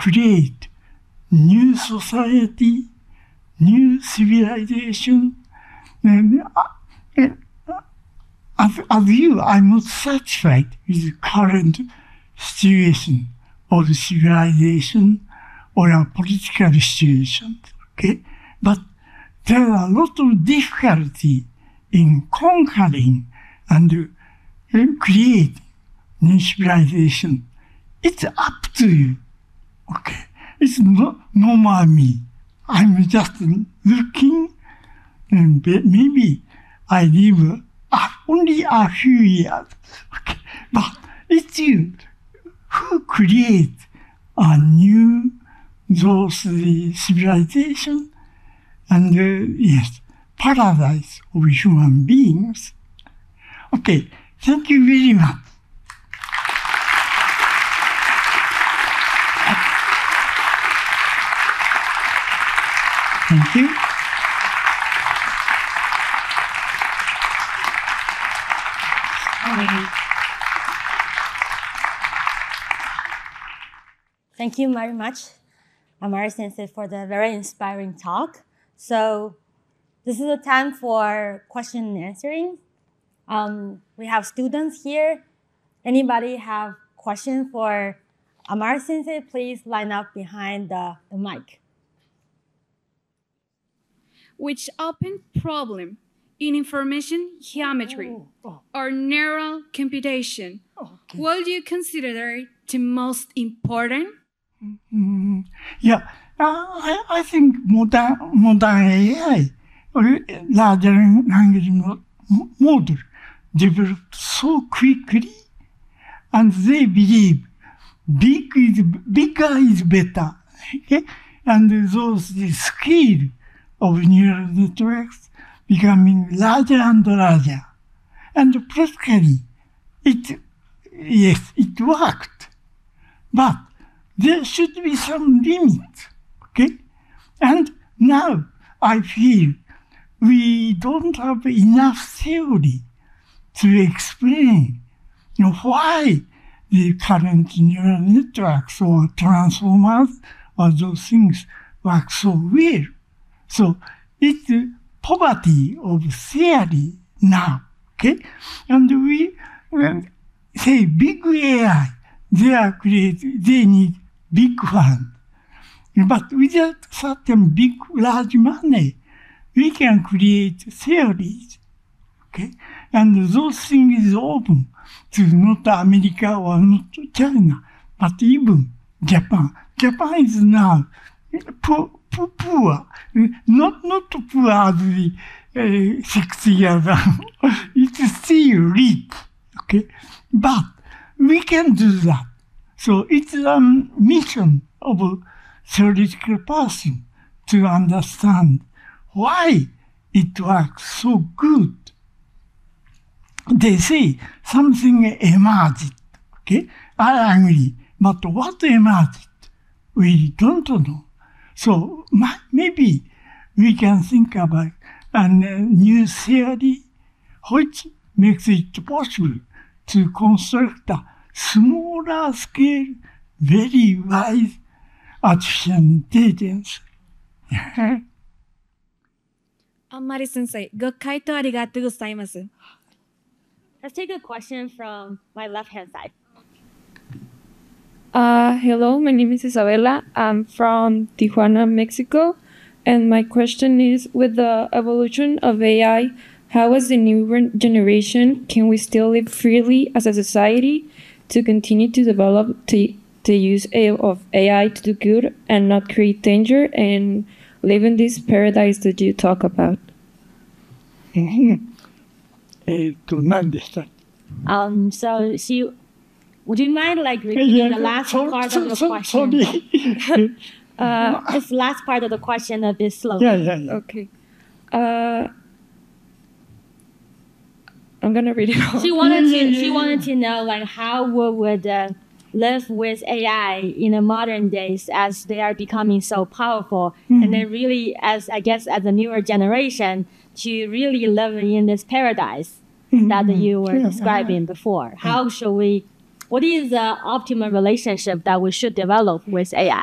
create new society, new civilization. And as you, I'm not satisfied with the current situation of civilization or a political situation. Okay, but there are a lot of difficulty in conquering and creating new civilization. It's up to you. Okay, it's not normal me. I'm just looking, and maybe I live only a few years. Okay, but it's you who create a new those civilization and yes, paradise of human beings. Okay, thank you very much. Thank you. Thank you very much, Amari Sensei, for the very inspiring talk. So this is the time for question and answering. We have students here. Anybody have questions for Amari Sensei? Please line up behind the mic. Which open problem in information geometry or neural computation would you consider the most important? Yeah, I think modern AI or large language model developed so quickly, and they believe bigger is better. Okay? And the scale of neural networks becoming larger and larger. And practically, it worked. But there should be some limit, okay? And now I feel we don't have enough theory to explain why the current neural networks or transformers or those things work so well. So it's poverty of theory now, okay? And we say big AI, they need big fund. But without certain large money, we can create theories, okay? And those things is open to not America or not China, but even Japan. Japan is now poor, not poor as the 60 years ago. It's still rich, okay? But we can do that. So it's a mission of a theoretical person to understand why it works so good. They say something emerged, okay? I agree, but what emerged? We don't know. So maybe we can think about a new theory which makes it possible to construct a smaller scale, very wise artificial intelligence. Amari Sensei, ご回答ありがとうございます。 Let's take a question from my left-hand side. Hello, my name is Isabella. I'm from Tijuana, Mexico. And my question is, with the evolution of AI, how as the new generation can we still live freely as a society to continue to develop the use of AI to do good and not create danger and live in this paradise that you talk about? So would you mind repeating the last part of the question? Sorry. This last part of the question a bit slow. Yeah. Okay. I'm gonna read it all. She wanted to know how we would live with AI in the modern days as they are becoming so powerful, and then really as a newer generation to really live in this paradise that you were describing before. How should we? What is the optimal relationship that we should develop with AI?